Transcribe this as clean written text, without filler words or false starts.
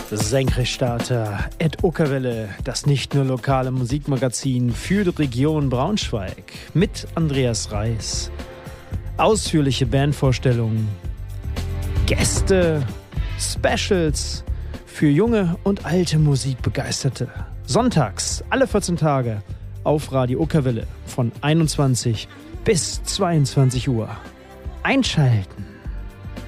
Senkrechtstarter, Okerwelle, das nicht nur lokale Musikmagazin für die Region Braunschweig mit Andreas Reis. Ausführliche Bandvorstellungen, Gäste, Specials für junge und alte Musikbegeisterte. Sonntags, alle 14 Tage auf Radio Okerwelle von 21 bis 22 Uhr. Einschalten!